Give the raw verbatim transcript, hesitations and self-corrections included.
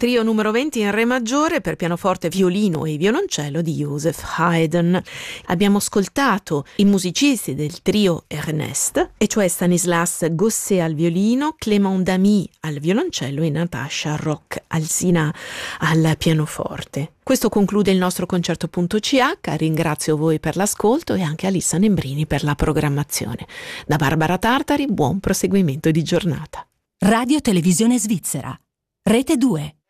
trio numero venti in re maggiore per pianoforte, violino e violoncello di Joseph Haydn. Abbiamo ascoltato i musicisti del trio Ernest, e cioè Stanislas Gosset al violino, Clément Damy al violoncello e Natasha Rock-Alsina al pianoforte. Questo conclude il nostro concerto.ch. Ringrazio voi per l'ascolto e anche Alissa Nembrini per la programmazione. Da Barbara Tartari, buon proseguimento di giornata. Radio Televisione Svizzera, Rete due.